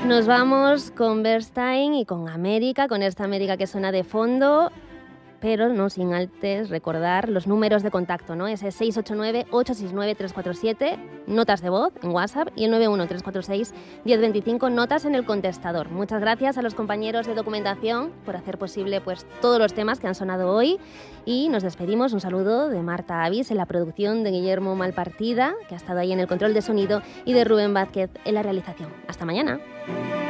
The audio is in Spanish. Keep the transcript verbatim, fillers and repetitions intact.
Nos vamos con Bernstein y con América, con esta América que suena de fondo, pero no sin antes recordar los números de contacto, ¿no? Ese seis ocho nueve, ocho seis nueve, tres cuatro siete, notas de voz en WhatsApp, y el nueve uno tres cuatro seis, uno cero dos cinco, notas en el contestador. Muchas gracias a los compañeros de documentación por hacer posible pues, todos los temas que han sonado hoy, y nos despedimos. Un saludo de Marta Avis en la producción, de Guillermo Malpartida, que ha estado ahí en el control de sonido, y de Rubén Vázquez en la realización. Hasta mañana.